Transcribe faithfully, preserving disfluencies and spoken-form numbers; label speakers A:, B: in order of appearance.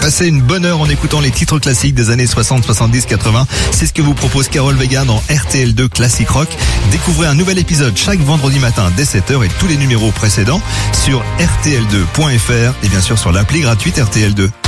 A: Passez une bonne heure en écoutant les titres classiques des années soixante, soixante-dix, quatre-vingts. C'est ce que vous propose Carole Vega dans R T L deux Classic Rock. Découvrez un nouvel épisode chaque vendredi matin dès sept heures et tous les numéros précédents sur R T L deux point F R et bien sûr sur l'appli gratuite R T L deux.